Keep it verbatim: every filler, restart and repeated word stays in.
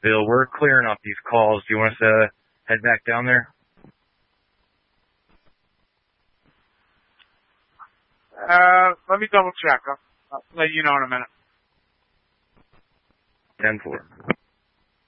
Bill, we're clearing up these calls. Do you want us to head back down there? Uh, let me double check. I'll, I'll let you know in a minute. ten four.